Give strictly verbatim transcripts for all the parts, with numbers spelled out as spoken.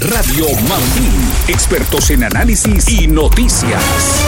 Radio Mambí, expertos en análisis y noticias.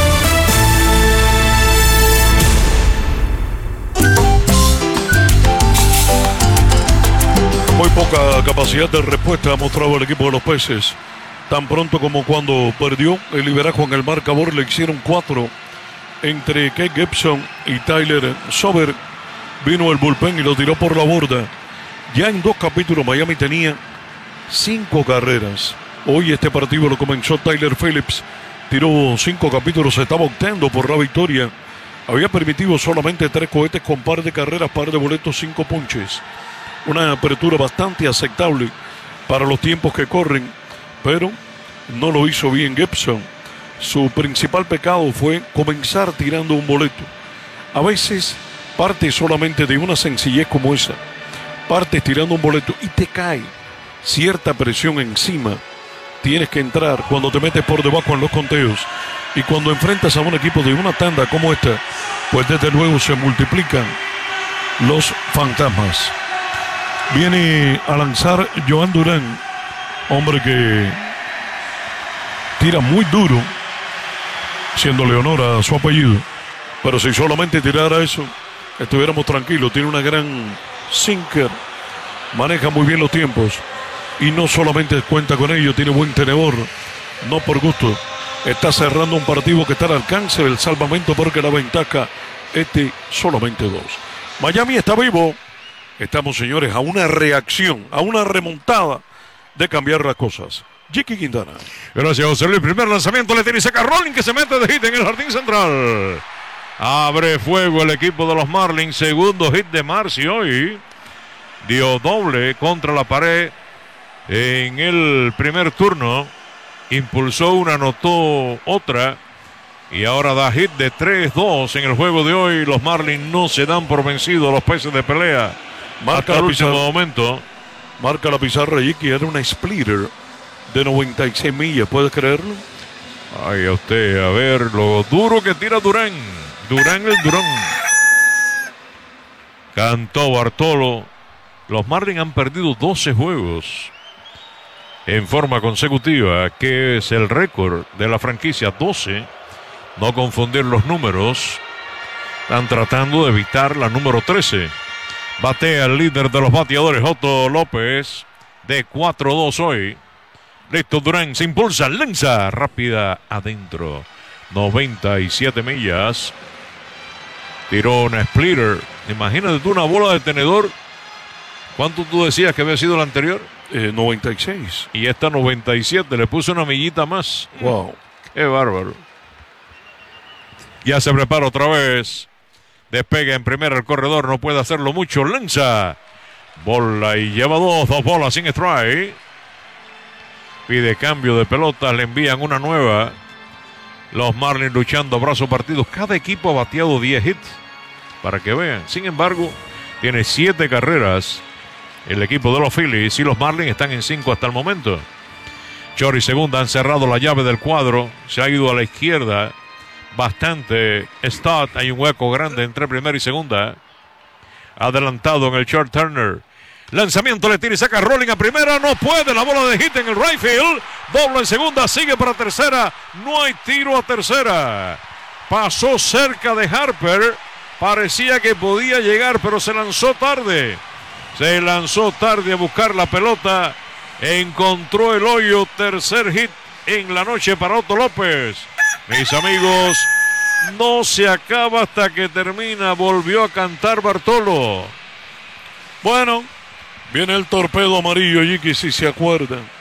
Muy poca capacidad de respuesta ha mostrado el equipo de los Peces. Tan pronto como cuando perdió el liderazgo en el marcador, le hicieron cuatro entre Kate Gibson y Tyler Sober. Vino el bullpen y lo tiró por la borda. Ya en dos capítulos Miami tenía cinco carreras. Hoy este partido lo comenzó Tyler Phillips. Tiró cinco capítulos, se estaba optando por la victoria. Había permitido solamente tres cohetes con par de carreras, par de boletos, cinco ponches. Una apertura bastante aceptable para los tiempos que corren, pero no lo hizo bien Gibson. Su principal pecado fue comenzar tirando un boleto. A veces parte solamente de una sencillez como esa. Partes tirando un boleto y te cae cierta presión encima. Tienes que entrar cuando te metes por debajo en los conteos. Y cuando enfrentas a un equipo de una tanda como esta, pues desde luego se multiplican los fantasmas. Viene a lanzar Joan Durán, hombre que tira muy duro, haciéndole honor a su apellido. Pero si solamente tirara eso, estuviéramos tranquilos. Tiene una gran sinker, maneja muy bien los tiempos y no solamente cuenta con ello, tiene buen tenedor, no por gusto. Está cerrando un partido que está al alcance del salvamento porque la ventaja es de solamente dos. Miami está vivo. Estamos, señores, a una reacción, a una remontada de cambiar las cosas. Jiki Quintana. Gracias, José Luis. Primer lanzamiento le tiene Zack Rolling, que se mete de hit en el jardín central. Abre fuego el equipo de los Marlins. Segundo hit de Marcy hoy. Dio doble contra la pared en el primer turno. Impulsó una, anotó otra. Y ahora da hit de tres dos en el juego de hoy. Los Marlins no se dan por vencidos, los Peces de pelea. Marca hasta el la último pizarra, momento. Marca la pizarra, Jiki, era una splitter de noventa y seis millas, ¿puedes creerlo? Ay, a usted, a ver, lo duro que tira Durán. Durán el Durán. Cantó Bartolo. Los Marlins han perdido doce juegos en forma consecutiva, que es el récord de la franquicia, doce. No confundir los números. Están tratando de evitar la número trece. Batea el líder de los bateadores, Otto López, de cuatro dos hoy. Listo, Durán se impulsa, lanza rápida adentro. noventa y siete millas. Tiró una splitter. Imagínate tú una bola de tenedor. ¿Cuánto tú decías que había sido la anterior? Eh, noventa y seis. Y esta noventa y siete. Le puso una millita más. Wow. Qué bárbaro. Ya se prepara otra vez. Despega en primera el corredor. No puede hacerlo mucho. Lanza. Bola y lleva dos. Dos bolas sin strike. Pide cambio de pelota. Le envían una nueva. Los Marlins luchando a brazos partidos. Cada equipo ha bateado diez hits. Para que vean. Sin embargo, tiene siete carreras el equipo de los Phillies. Y los Marlins están en cinco hasta el momento. Short y segunda han cerrado la llave del cuadro. Se ha ido a la izquierda. Bastante Stott, hay un hueco grande entre primera y segunda. Adelantado en el short Turner. Lanzamiento, le tira y saca Rolling a primera. No puede, la bola de hit en el right field. Doble en segunda, sigue para tercera. No hay tiro a tercera. Pasó cerca de Harper. Parecía que podía llegar, pero se lanzó tarde. Se lanzó tarde a buscar la pelota. Encontró el hoyo. Tercer hit en la noche para Otto López. Mis amigos, no se acaba hasta que termina. Volvió a cantar Bartolo. Bueno, viene el torpedo amarillo, Jiki, si se acuerdan.